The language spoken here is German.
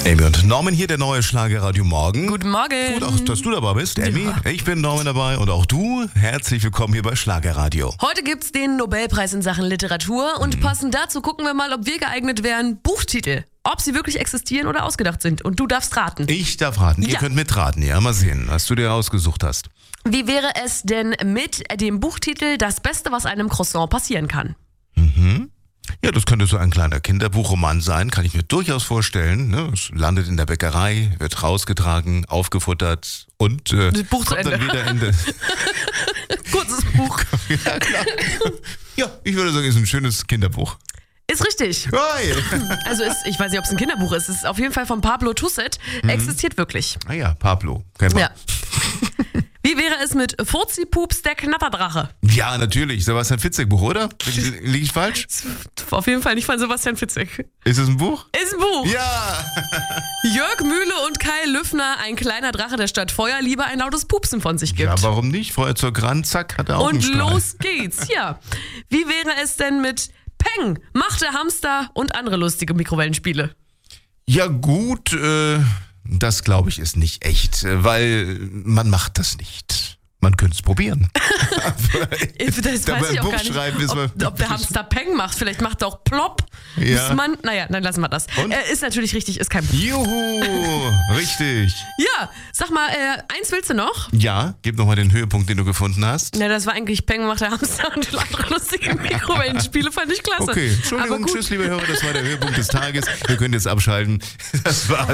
Amy und Norman hier, der neue Schlagerradio Morgen. Guten Morgen. Gut, auch, dass du dabei bist, Amy. Ja. Ich bin Norman dabei und auch du. Herzlich willkommen hier bei Schlagerradio. Heute gibt's den Nobelpreis in Sachen Literatur und passend dazu gucken wir mal, ob wir geeignet wären, Buchtitel. Ob sie wirklich existieren oder ausgedacht sind. Und du darfst raten. Ich darf raten. Ihr Ja. könnt mitraten. Ja, mal sehen, was du dir ausgesucht hast. Wie wäre es denn mit dem Buchtitel Das Beste, was einem Croissant passieren kann? Ja, das könnte so ein kleiner Kinderbuchroman sein, kann ich mir durchaus vorstellen. Ne? Es landet in der Bäckerei, wird rausgetragen, aufgefuttert und Buch zu kommt dann Ende. wieder in das... Kurzes Buch. Ja, klar. Ja, ich würde sagen, ist ein schönes Kinderbuch. Ist richtig. Hey. Also ich weiß nicht, ob es ein Kinderbuch ist. Es ist auf jeden Fall von Pablo Tusset. Existiert wirklich. Ah ja, Pablo. Kennt man. Ja. Wie wäre es mit Furzi-Pups, der Knatterdrache? Ja, natürlich. Sebastian Fitzek-Buch, oder? Liege ich falsch? Auf jeden Fall nicht von Sebastian Fitzek. Ist es ein Buch? Ist ein Buch. Ja! Jörg Mühle und Kai Lüffner, ein kleiner Drache, der statt Feuer lieber ein lautes Pupsen von sich gibt. Ja, warum nicht? Feuerzeug ran, zack, hat er auch einen Und Strahl. los geht's, ja. Wie wäre es denn mit Peng, Macht der Hamster und andere lustige Mikrowellenspiele? Ja gut, das glaube ich ist nicht echt, weil man macht das nicht. Man könnte es probieren. Das Da weiß beim ich auch Buch gar nicht, schreiben ist man- ob der Hamster Peng macht. Vielleicht macht er auch Plopp. Ja. Naja, dann lassen wir das. Und? Ist natürlich richtig, ist kein Buch. Juhu, richtig. Ja, sag mal, eins willst du noch? Ja, gib nochmal den Höhepunkt, den du gefunden hast. Na, das war eigentlich Peng, Macht der Hamster und andere lustige Mikrowellenspiele, fand ich klasse. Okay, Entschuldigung, Aber gut. tschüss, liebe Hörer, das war der Höhepunkt des Tages. Wir können jetzt abschalten. Das war